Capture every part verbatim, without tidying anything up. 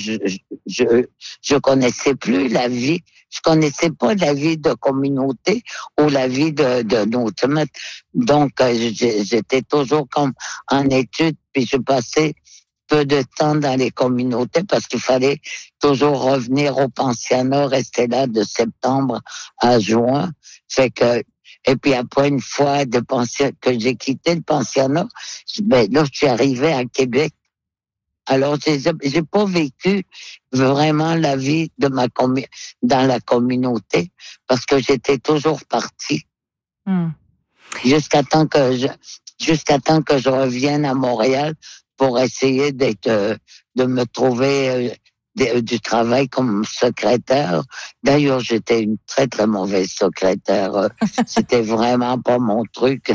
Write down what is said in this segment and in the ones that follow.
je, je, je connaissais plus la vie. Je connaissais pas la vie de communauté ou la vie de, de notre maître. Donc, j'étais toujours comme en études, puis je passais peu de temps dans les communautés parce qu'il fallait toujours revenir au pensionnat, rester là de septembre à juin. Fait que, et puis après une fois de pension, que j'ai quitté le pensionnat, ben là, je suis arrivée à Québec. Alors, j'ai, j'ai pas vécu vraiment la vie de ma commu- dans la communauté parce que j'étais toujours partie. Mm. Jusqu'à temps que je, jusqu'à temps que je revienne à Montréal pour essayer d'être, euh, de me trouver euh, de, du travail comme secrétaire. D'ailleurs, j'étais une très, très mauvaise secrétaire. C'était vraiment pas mon truc.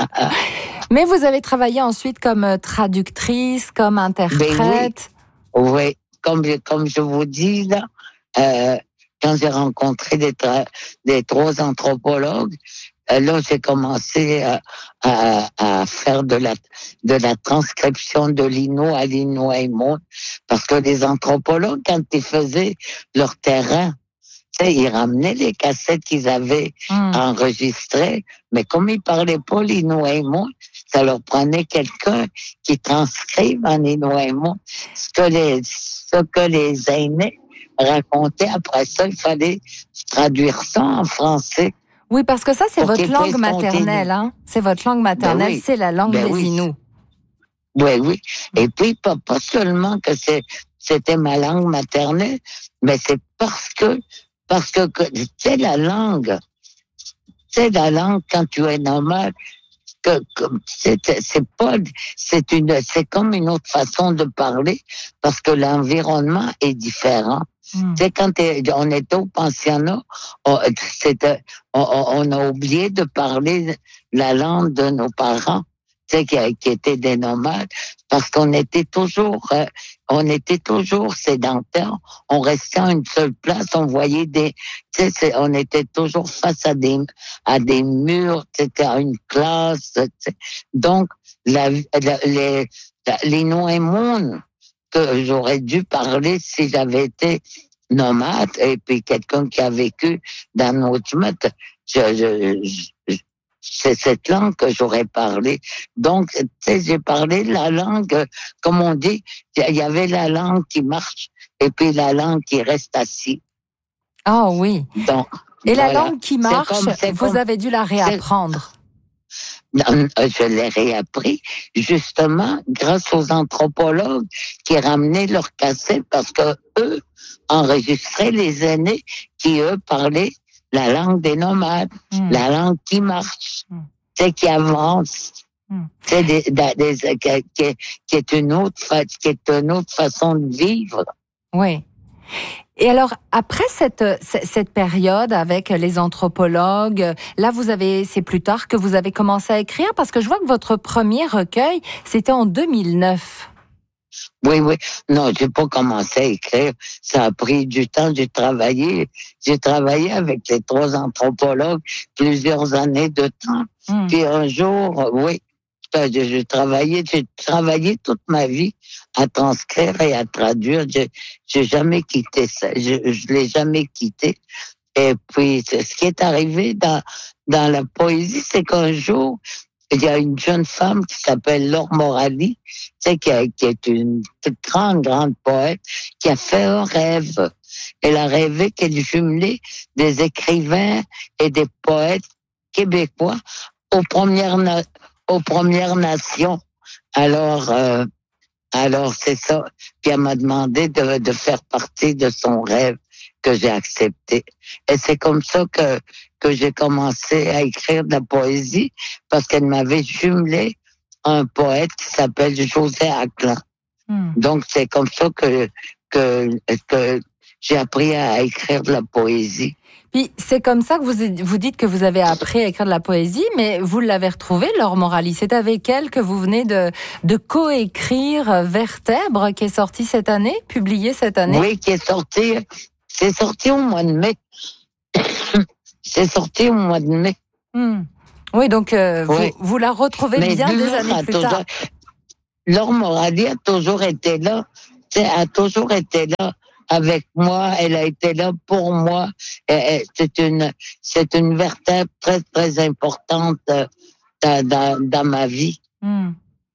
Mais vous avez travaillé ensuite comme traductrice, comme interprète. Ben oui, oui. Comme, comme je vous dis, là, euh, quand j'ai rencontré des, tra- des trois anthropologues, là, j'ai commencé à, à, à faire de la, de la transcription de l'Innu à l'Inuaimun, parce que les anthropologues, quand ils faisaient leur terrain, tu sais, ils ramenaient les cassettes qu'ils avaient mmh. enregistrées, mais comme ils parlaient pas l'Inuaimun, ça leur prenait quelqu'un qui transcrive en Inuaimun ce que les, ce que les aînés racontaient. Après ça, il fallait traduire ça en français. Oui, parce que ça, c'est Pour votre langue maternelle, hein. C'est votre langue maternelle, ben oui. C'est la langue ben des oui. Inuits. Oui, oui. Et puis, pas, pas seulement que c'est, c'était ma langue maternelle, mais c'est parce que, parce que, que tu sais, la langue, tu sais, la langue, quand tu es nomade, que, que c'est, c'est pas, c'est une, c'est comme une autre façon de parler, parce que l'environnement est différent. Mm. Tu sais, quand on était au pensionnat, on, c'était, on, on a oublié de parler la langue de nos parents, tu sais, qui, qui étaient des nomades, parce qu'on était toujours, euh, on était toujours sédentaires. On restait à une seule place, on voyait des, tu sais, on était toujours face à des, à des murs, c'était à une classe, tu sais. Donc, la, la, les, les Inuaimun que j'aurais dû parler si j'avais été nomade et puis quelqu'un qui a vécu dans notre mètre. Je, je, je, c'est cette langue que j'aurais parlé. Donc, tu sais, j'ai parlé la langue, comme on dit, il y avait la langue qui marche et puis la langue qui reste assise. Ah oh, oui. Donc, et voilà. La langue qui marche, c'est comme, c'est vous comme, avez dû la réapprendre. Non, je l'ai réappris justement grâce aux anthropologues qui ramenaient leurs cassettes parce que eux enregistraient les aînés qui eux parlaient la langue des nomades, mmh. la langue qui marche, mmh. c'est qui avance, mmh. c'est des, des, des, qui, qui est une autre qui est une autre façon de vivre. Oui. Et alors, après cette, cette période avec les anthropologues, là, vous avez, c'est plus tard que vous avez commencé à écrire, parce que je vois que votre premier recueil, c'était en deux mille neuf. Oui, oui. Non, j'ai pas commencé à écrire. Ça a pris du temps. J'ai travaillé. J'ai travaillé avec les trois anthropologues plusieurs années de temps. Mmh. Puis un jour, oui, j'ai travaillé, j'ai travaillé toute ma vie à transcrire et à traduire. J'ai, j'ai jamais quitté ça. Je, je l'ai jamais quitté. Et puis, ce qui est arrivé dans, dans la poésie, c'est qu'un jour, il y a une jeune femme qui s'appelle Laure Morali, tu sais, qui, a, qui est une grande, grande poète, qui a fait un rêve. Elle a rêvé qu'elle jumelait des écrivains et des poètes québécois aux Premières, na- aux Premières Nations. Alors, euh, alors c'est ça. Puis elle m'a demandé de, de faire partie de son rêve que j'ai accepté. Et c'est comme ça que que j'ai commencé à écrire de la poésie parce qu'elle m'avait jumelé un poète qui s'appelle José Aclan. Mm. Donc c'est comme ça que que que j'ai appris à écrire de la poésie. Puis c'est comme ça que vous vous dites que vous avez appris à écrire de la poésie, mais vous l'avez retrouvée, Laure Morali. C'est avec elle que vous venez de de coécrire Vertèbre, qui est sorti cette année, publié cette année. Oui, qui est sorti. C'est sorti au mois de mai. C'est sorti au mois de mai. Mmh. Oui, donc euh, oui. Vous, vous la retrouvez mais bien des années plus toujours, tard. Laure Morali a toujours été là. elle a toujours été là avec moi, elle a été là pour moi. Et, et c'est une, c'est une vertèbre très, très importante euh, dans, dans, dans ma vie. Mm.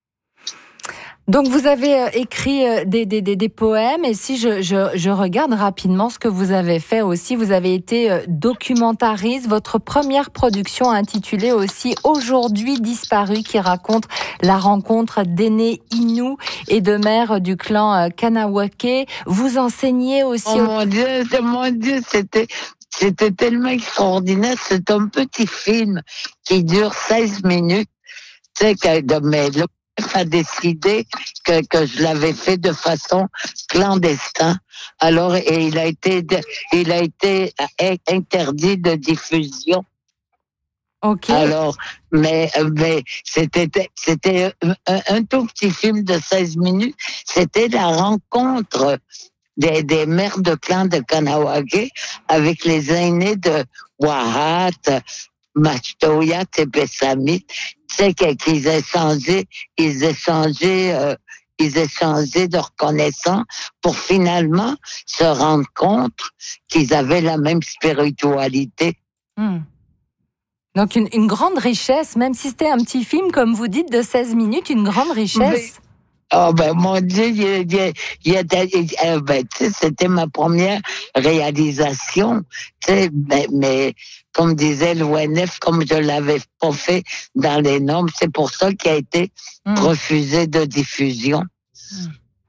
Donc vous avez euh, écrit euh, des, des, des, des poèmes, et si je, je, je regarde rapidement ce que vous avez fait aussi, vous avez été euh, documentariste. Votre première production intitulée aussi Aujourd'hui disparu, qui raconte la rencontre d'aînés Innu et de mères du clan euh, Kanawake. Vous enseignez aussi... Oh mon Dieu, mon Dieu, c'était... C'était tellement extraordinaire. C'est un petit film qui dure seize minutes. Tu sais, que de mais le chef a décidé que, que je l'avais fait de façon clandestine. Alors, et il a été, il a été interdit de diffusion. Ok. Alors, mais, mais c'était, c'était un, un tout petit film de seize minutes. C'était la rencontre Des, des mères de clan de Kanawake avec les aînés de Wahat, Mastoyat et Pessamit. Tu sais qu'ils échangeaient, ils échangeaient, euh, ils échangeaient leurs connaissances pour finalement se rendre compte qu'ils avaient la même spiritualité. Hmm. Donc une, une grande richesse, même si c'était un petit film, comme vous dites, de seize minutes, une grande richesse. Mais, oh ben mon Dieu, il, il, il, il, il, ben, tu sais, c'était ma première réalisation, tu sais, mais, mais comme disait l'O N F, comme je l'avais pas fait dans les normes, c'est pour ça qu'il a été mmh. refusé de diffusion. Mmh.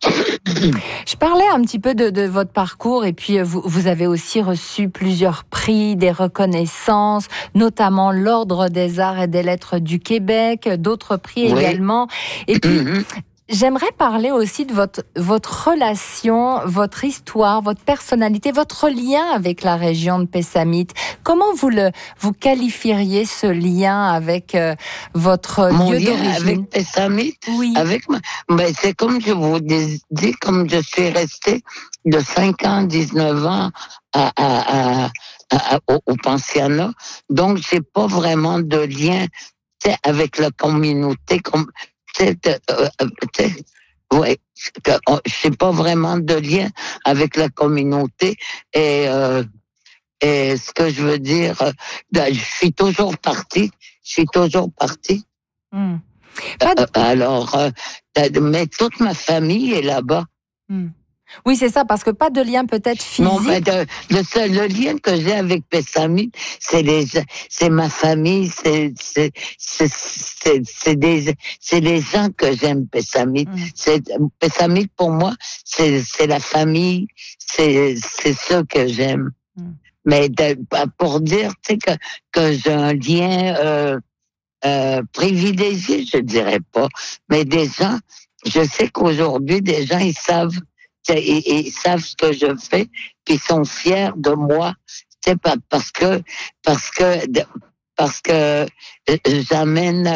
Je parlais un petit peu de, de votre parcours, et puis vous, vous avez aussi reçu plusieurs prix, des reconnaissances, notamment l'Ordre des Arts et des Lettres du Québec, d'autres prix oui. également. Et puis, mmh. j'aimerais parler aussi de votre, votre relation, votre histoire, votre personnalité, votre lien avec la région de Pessamit. Comment vous le vous qualifieriez ce lien avec euh, votre Mon lieu lien d'origine? Avec Pessamit, oui. Avec ma, ben c'est comme je vous dis, comme je suis restée de cinq ans, dix-neuf ans à, à, à, à, au, au pensionnat, donc j'ai pas vraiment de lien avec la communauté comme C'est, euh, c'est, ouais, je n'ai pas vraiment de lien avec la communauté et, euh, et ce que je veux dire, je suis toujours partie, je suis toujours partie. Mmh. Euh, alors, euh, mais toute ma famille est là-bas. Mmh. Oui, c'est ça, parce que pas de lien peut-être physique. Non, mais de, le seul le lien que j'ai avec Pessamit, c'est les, c'est ma famille, c'est, c'est, c'est, c'est, c'est des, c'est les gens que j'aime Pessamit. Mm. C'est Pessamit pour moi, c'est, c'est la famille, c'est, c'est ceux que j'aime. Mm. Mais de, pour dire, tu sais que que j'ai un lien euh, euh, privilégié, je dirais pas, mais des gens, je sais qu'aujourd'hui des gens ils savent. Ils, ils savent ce que je fais, puis ils sont fiers de moi, c'est pas parce que parce que parce que j'amène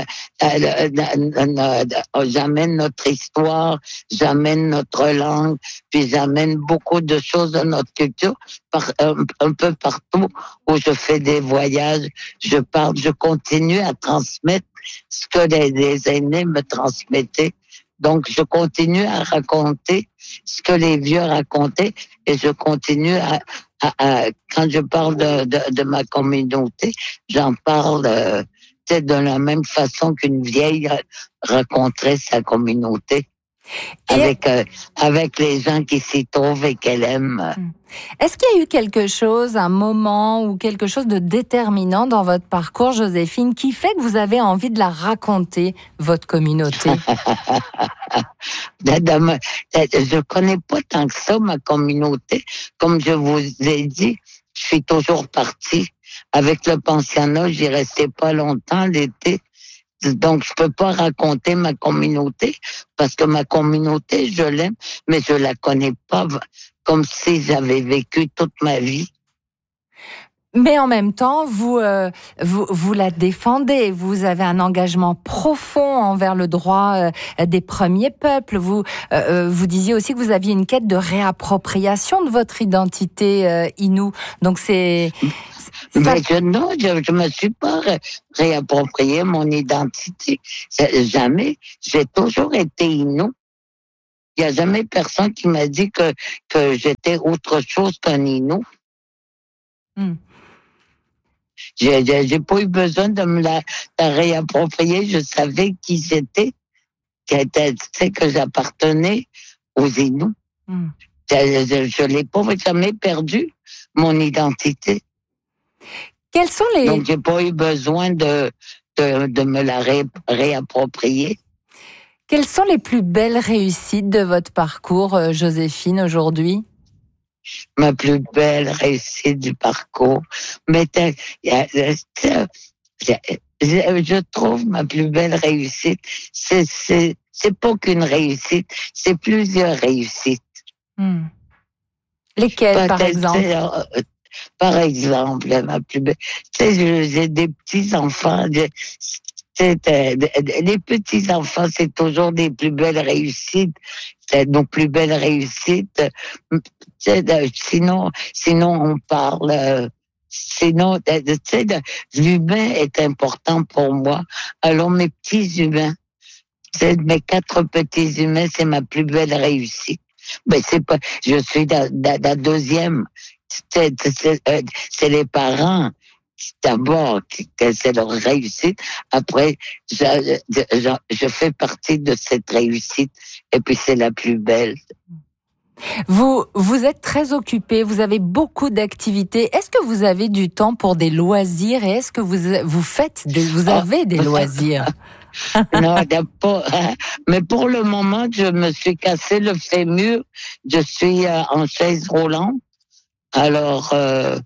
j'amène notre histoire, j'amène notre langue, puis j'amène beaucoup de choses de notre culture par, un, un peu partout où je fais des voyages, je parle, je continue à transmettre ce que les, les aînés me transmettaient. Donc, je continue à raconter ce que les vieux racontaient et je continue à, à, à quand je parle de, de, de ma communauté, j'en parle euh, peut-être de la même façon qu'une vieille raconterait sa communauté. Et avec euh, avec les gens qui s'y trouvent et qu'elle aime. Est-ce qu'il y a eu quelque chose, un moment ou quelque chose de déterminant dans votre parcours, Joséphine, qui fait que vous avez envie de la raconter, votre communauté? Je connais pas tant que ça ma communauté. Comme je vous ai dit, je suis toujours partie. Avec le pensionnat, j'y restais pas longtemps l'été. Donc, je peux pas raconter ma communauté parce que ma communauté, je l'aime, mais je la connais pas comme si j'avais vécu toute ma vie. Mais en même temps, vous, euh, vous, vous la défendez. Vous avez un engagement profond envers le droit euh, des premiers peuples. Vous, euh, vous disiez aussi que vous aviez une quête de réappropriation de votre identité euh, Innu. Donc c'est. Mais je, non, je, je me suis pas ré, réapproprié mon identité. Jamais. J'ai toujours été Innu. il y a jamais personne qui m'a dit que, que j'étais autre chose qu'un Inou. Mm. J'ai, j'ai, j'ai pas eu besoin de me la, la réapproprier. Je savais qui j'étais, qui était, tu sais, que j'appartenais aux Inuits. Mm. Je, je, je l'ai pas jamais perdu, mon identité. Quels sont les... Donc, j'ai pas eu besoin de, de, de me la ré, réapproprier. Quelles sont les plus belles réussites de votre parcours, euh, Joséphine, aujourd'hui? Ma plus belle réussite du parcours. Mais t'as, y a, t'as, je, je trouve ma plus belle réussite, c'est, c'est, c'est pas qu'une réussite, c'est plusieurs réussites. Hmm. Lesquelles, par exemple? Euh, par exemple, ma plus belle, tu sais, j'ai des petits-enfants, c'est, euh, les petits-enfants, c'est toujours des plus belles réussites, c'est nos plus belles réussites. Sinon, sinon on parle, euh, sinon, tu sais, l'humain est important pour moi. Alors, mes petits humains, c'est mes quatre petits humains, c'est ma plus belle réussite. Mais c'est pas, je suis la, la, la deuxième. C'est, c'est, c'est les parents. D'abord, c'est leur réussite. Après, je, je, je fais partie de cette réussite. Et puis, c'est la plus belle. Vous, vous êtes très occupé, vous avez beaucoup d'activités. Est-ce que vous avez du temps pour des loisirs et est-ce que vous, vous faites des, vous avez des loisirs? Non, pas. Mais pour le moment, je me suis cassé le fémur. Je suis en chaise roulante. Alors, euh,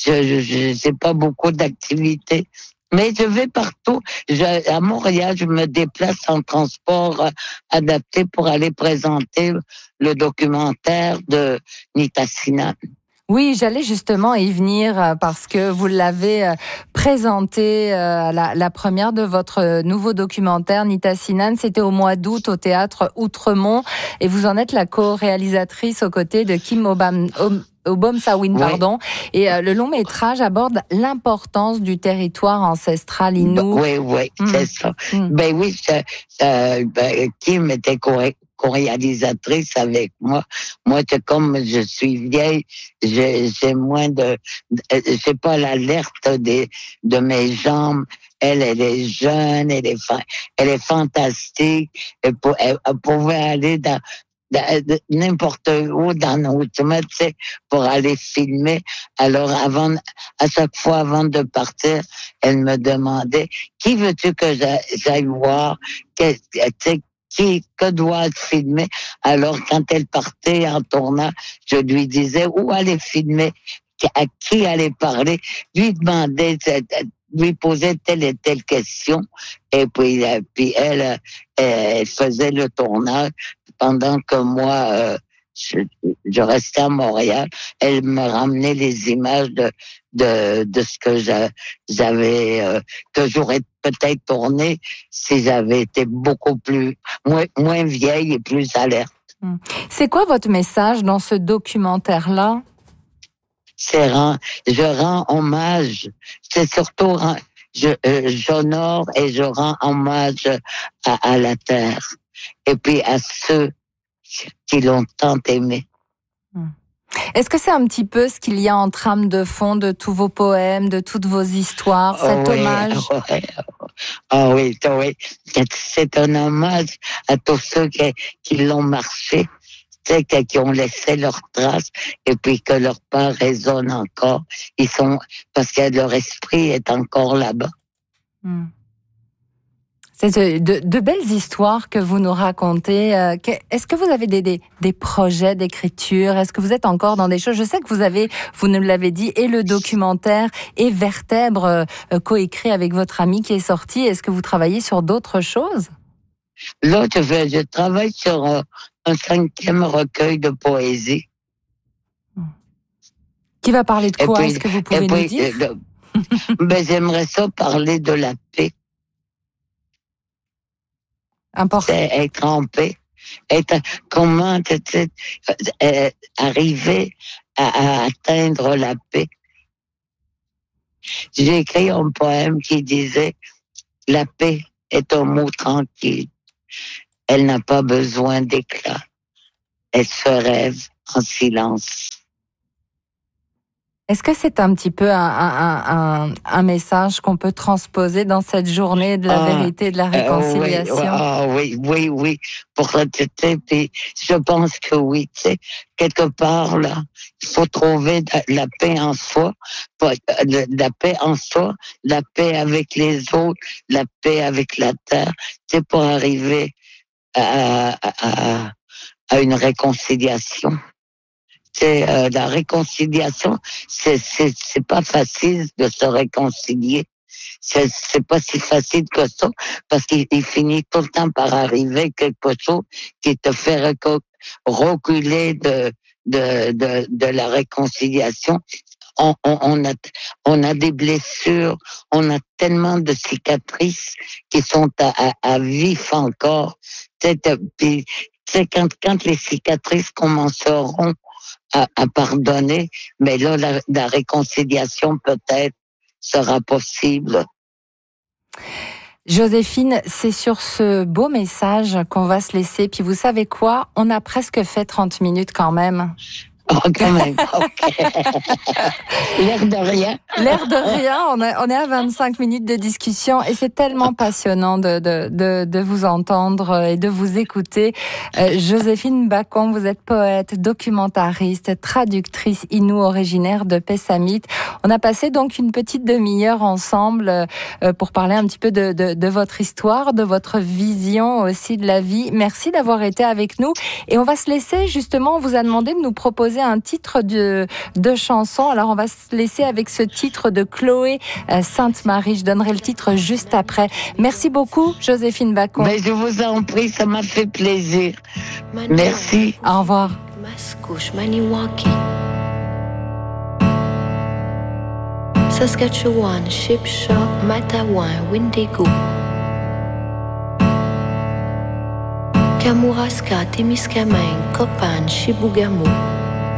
je n'ai pas beaucoup d'activités. Mais je vais partout. Je, à Montréal, je me déplace en transport euh, adapté pour aller présenter le documentaire de Nitassinan. Oui, j'allais justement y venir parce que vous l'avez présenté, euh, la, la première de votre nouveau documentaire, Nitassinan, c'était au mois d'août au théâtre Outremont et vous en êtes la co-réalisatrice aux côtés de Kim Obam, Obom Sawin, oui. pardon. Et euh, le long métrage aborde l'importance du territoire ancestral inou. Oui, oui, mmh. c'est ça. Mmh. Ben oui, ça, euh, ben, Kim était correct. co-réalisatrice avec moi. Moi, comme je suis vieille, j'ai, j'ai moins de, j'ai pas l'alerte des, de mes jambes. Elle, elle est jeune, elle est, elle est fantastique. Elle, elle, elle pouvait aller dans, dans, n'importe où dans nos chemins, tu sais, pour aller filmer. Alors, avant, à chaque fois, avant de partir, elle me demandait, qui veux-tu que j'aille voir? Tu sais, Qui, que doit filmer? Alors, quand elle partait en tournant, je lui disais où aller filmer, à qui aller parler, lui demandait, lui posait telle et telle question, et puis, puis elle, elle faisait le tournage pendant que moi, euh, je, je restais à Montréal. Elle me ramenait les images de de, de ce que j'avais, euh, que j'aurais peut-être tourné si j'avais été beaucoup plus, moins, moins vieille et plus alerte. C'est quoi votre message dans ce documentaire-là? C'est rend, je rends hommage, c'est surtout, je, euh, j'honore et je rends hommage à, à la terre et puis à ceux qui l'ont tant aimé. Est-ce que c'est un petit peu ce qu'il y a en trame de fond de tous vos poèmes, de toutes vos histoires, cet oh oui, hommage? Oui, oh oui, oui. C'est un hommage à tous ceux qui, qui l'ont marché, qui ont laissé leurs traces et puis que leur pas résonne encore. Ils sont, parce que leur esprit est encore là-bas. Hmm. C'est de, de belles histoires que vous nous racontez. Est-ce que vous avez des, des, des projets d'écriture? Est-ce que vous êtes encore dans des choses? Je sais que vous avez, vous nous l'avez dit, et le documentaire et Vertèbre euh, coécrit avec votre ami qui est sorti. Est-ce que vous travaillez sur d'autres choses? Là, je, fais, je travaille sur euh, un cinquième recueil de poésie. Qui va parler de quoi? Est-ce que vous pouvez puis, nous dire? Euh, ben, j'aimerais ça parler de la paix. Important. C'est être en paix. Être, comment euh, arriver à, à atteindre la paix. J'ai écrit un poème qui disait « La paix est un mot tranquille. Elle n'a pas besoin d'éclat. elle se rêve en silence. Est-ce que c'est un petit peu un, un, un, un message qu'on peut transposer dans cette journée de la ah, vérité et de la réconciliation? Euh, oui, oui, oui, oui. Pour tu sais, puis je pense que oui, tu sais, quelque part là, il faut trouver la paix en soi, la paix en soi, la paix avec les autres, la paix avec la terre, tu sais, pour arriver à, à, à une réconciliation. C'est euh, la réconciliation, c'est c'est c'est pas facile de se réconcilier. C'est c'est pas si facile que ça parce qu'il il finit tout le temps par arriver quelque chose qui te fait reculer de de de de la réconciliation. On, on, on a on a des blessures, on a tellement de cicatrices qui sont à à, à vif encore. C'est puis c'est quand quand les cicatrices commenceront À, à pardonner, mais là, la, la réconciliation peut-être sera possible. Joséphine, c'est sur ce beau message qu'on va se laisser. Puis vous savez quoi? On a presque fait trente minutes quand même. Oh, quand même, ok. L'air de rien. L'air de rien, on, a, on est à vingt-cinq minutes de discussion et c'est tellement passionnant de, de, de, de vous entendre et de vous écouter. Euh, Joséphine Bacon, vous êtes poète, documentariste, traductrice inou originaire de Pessamit. On a passé donc une petite demi-heure ensemble euh, pour parler un petit peu de, de, de votre histoire, de votre vision aussi de la vie. Merci d'avoir été avec nous et on va se laisser justement, on vous a demandé de nous proposer un titre de, de chanson. Alors, on va se laisser avec ce titre de Chloé euh, Sainte-Marie. Je donnerai le titre juste après. Merci beaucoup, Joséphine Bacon. Mais je vous en prie, ça m'a fait plaisir. Merci. Au revoir. Saskatchewan, Shipshaw, Matawan, Windigo. Kamouraska, Témiscamingue, Copan, Chibougamau.